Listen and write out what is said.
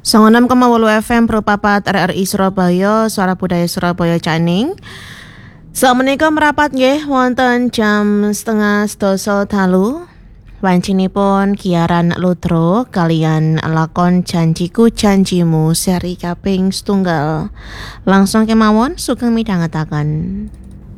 96,8 FM Propapat RRI Surabaya, Suara Budaya Surabaya Caning. Sakmenika merapat nggih wonten jam 11:30 dalu. Wancinipun Kiaran Ludro kalian lakon Janjiku Janjimu seri kaping 1. Langsung kemawon sugeng midhangetaken.